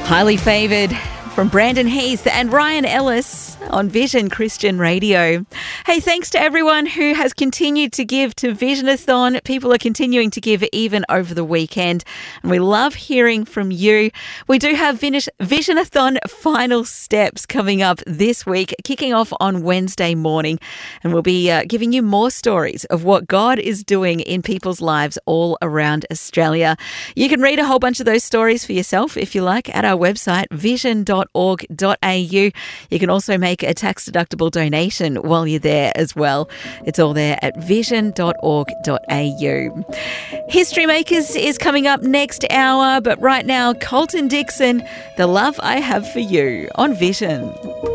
Highly Favoured from Brandon Heath and Ryan Ellis on Vision Christian Radio. Hey, thanks to everyone who has continued to give to Visionathon. People are continuing to give even over the weekend, and we love hearing from you. We do have Visionathon final steps coming up this week, kicking off on Wednesday morning, and we'll be giving you more stories of what God is doing in people's lives all around Australia. You can read a whole bunch of those stories for yourself, if you like, at our website, vision.org.au. You can also make a tax-deductible donation while you're there as well. It's all there at vision.org.au. History Makers is coming up next hour, but right now, Colton Dixon, The Love I Have for You on Vision.